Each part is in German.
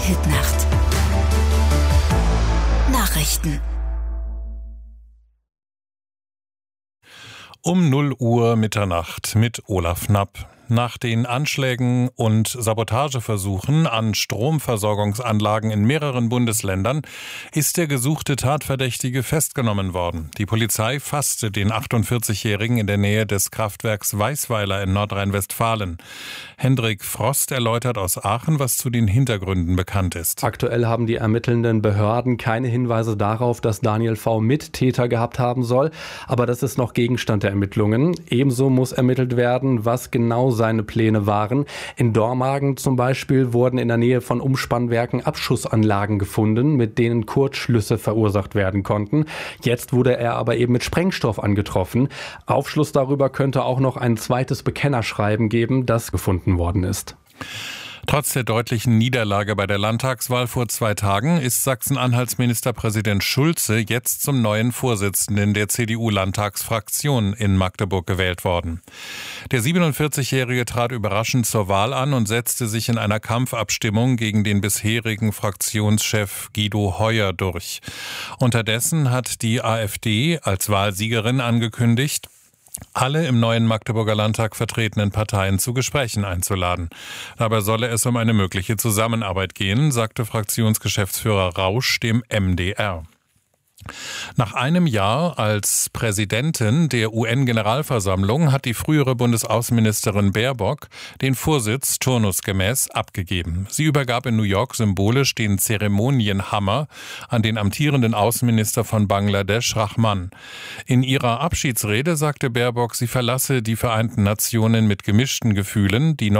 Hitnacht. Nachrichten. Um 0 Uhr Mitternacht mit Olaf Knapp. Nach den Anschlägen und Sabotageversuchen an Stromversorgungsanlagen in mehreren Bundesländern ist der gesuchte Tatverdächtige festgenommen worden. Die Polizei fasste den 48-Jährigen in der Nähe des Kraftwerks Weißweiler in Nordrhein-Westfalen. Hendrik Frost erläutert aus Aachen, was zu den Hintergründen bekannt ist. Aktuell haben die ermittelnden Behörden keine Hinweise darauf, dass Daniel V. Mittäter gehabt haben soll. Aber das ist noch Gegenstand der Ermittlungen. Ebenso muss ermittelt werden, was genau seine Pläne waren. In Dormagen zum Beispiel wurden in der Nähe von Umspannwerken Abschussanlagen gefunden, mit denen Kurzschlüsse verursacht werden konnten. Jetzt wurde er aber eben mit Sprengstoff angetroffen. Aufschluss darüber könnte auch noch ein zweites Bekennerschreiben geben, das gefunden worden ist. Trotz der deutlichen Niederlage bei der Landtagswahl vor 2 Tagen ist Sachsen-Anhalts Ministerpräsident Schulze jetzt zum neuen Vorsitzenden der CDU-Landtagsfraktion in Magdeburg gewählt worden. Der 47-Jährige trat überraschend zur Wahl an und setzte sich in einer Kampfabstimmung gegen den bisherigen Fraktionschef Guido Heuer durch. Unterdessen hat die AfD als Wahlsiegerin angekündigt, alle im neuen Magdeburger Landtag vertretenen Parteien zu Gesprächen einzuladen. Dabei solle es um eine mögliche Zusammenarbeit gehen, sagte Fraktionsgeschäftsführer Rausch dem MDR. Nach einem Jahr als Präsidentin der UN-Generalversammlung hat die frühere Bundesaußenministerin Baerbock den Vorsitz turnusgemäß abgegeben. Sie übergab in New York symbolisch den Zeremonienhammer an den amtierenden Außenminister von Bangladesch, Rahman. In ihrer Abschiedsrede sagte Baerbock, sie verlasse die Vereinten Nationen mit gemischten Gefühlen. Die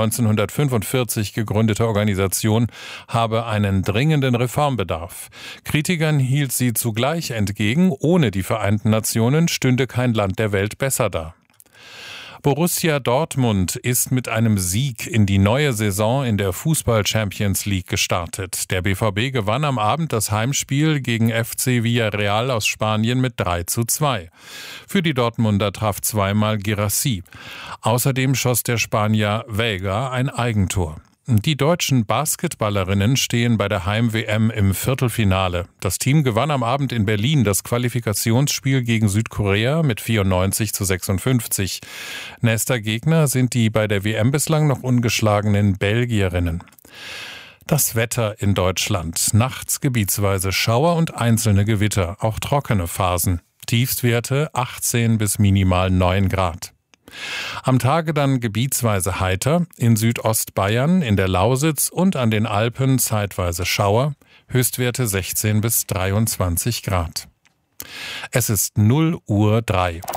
1945 gegründete Organisation habe einen dringenden Reformbedarf. Kritikern hielt sie zugleich entgegen, ohne die Vereinten Nationen stünde kein Land der Welt besser da. Borussia Dortmund ist mit einem Sieg in die neue Saison in der Fußball-Champions League gestartet. Der BVB gewann am Abend das Heimspiel gegen FC Villarreal aus Spanien mit 3:2. Für die Dortmunder traf zweimal Guirassy. Außerdem schoss der Spanier Vega ein Eigentor. Die deutschen Basketballerinnen stehen bei der Heim-WM im Viertelfinale. Das Team gewann am Abend in Berlin das Qualifikationsspiel gegen Südkorea mit 94:56. Nächster Gegner sind die bei der WM bislang noch ungeschlagenen Belgierinnen. Das Wetter in Deutschland. Nachts gebietsweise Schauer und einzelne Gewitter, auch trockene Phasen. Tiefstwerte 18 bis minimal 9 Grad. Am Tage dann gebietsweise heiter, in Südostbayern, in der Lausitz und an den Alpen zeitweise Schauer, Höchstwerte 16 bis 23 Grad. Es ist 0:03 Uhr.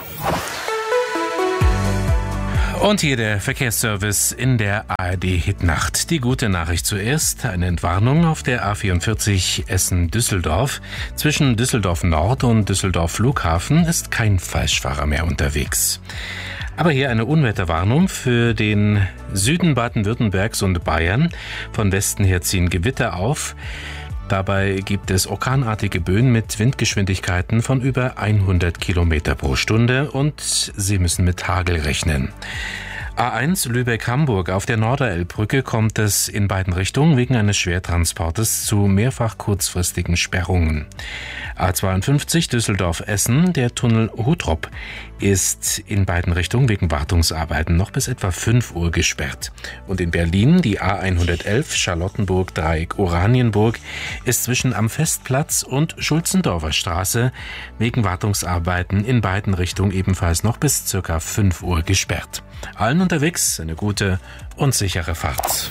Und hier der Verkehrsservice in der ARD-Hitnacht. Die gute Nachricht zuerst, eine Entwarnung auf der A44 Essen-Düsseldorf. Zwischen Düsseldorf Nord und Düsseldorf Flughafen ist kein Falschfahrer mehr unterwegs. Aber hier eine Unwetterwarnung für den Süden Baden-Württembergs und Bayern. Von Westen her ziehen Gewitter auf. Dabei gibt es orkanartige Böen mit Windgeschwindigkeiten von über 100 Kilometer pro Stunde und Sie müssen mit Hagel rechnen. A1 Lübeck-Hamburg. Auf der Norderelbbrücke kommt es in beiden Richtungen wegen eines Schwertransportes zu mehrfach kurzfristigen Sperrungen. A52 Düsseldorf-Essen. Der Tunnel Huttrop ist in beiden Richtungen wegen Wartungsarbeiten noch bis etwa 5 Uhr gesperrt. Und in Berlin die A111 Charlottenburg-Dreieck Oranienburg ist zwischen am Festplatz und Schulzendorfer Straße wegen Wartungsarbeiten in beiden Richtungen ebenfalls noch bis ca. 5 Uhr gesperrt. Allen unterwegs eine gute und sichere Fahrt.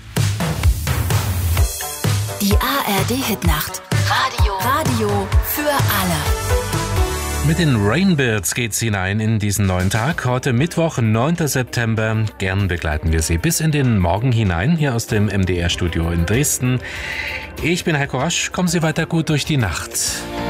Die ARD-Hitnacht. Radio für alle. Mit den Rainbirds geht's hinein in diesen neuen Tag. Heute Mittwoch, 9. September. Gern begleiten wir Sie bis in den Morgen hinein, hier aus dem MDR-Studio in Dresden. Ich bin Heiko Rasch. Kommen Sie weiter gut durch die Nacht.